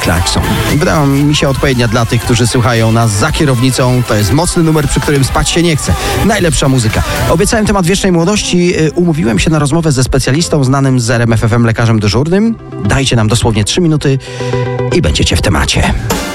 Clarkson. Wydała mi się odpowiednia dla tych, którzy słuchają nas za kierownicą. To jest mocny numer, przy którym spać się nie chce. Najlepsza muzyka. Obiecałem temat wiecznej młodości. Umówiłem się na rozmowę ze specjalistą znanym z RMF FM, lekarzem dyżurnym. Dajcie nam dosłownie 3 minuty i będziecie w temacie.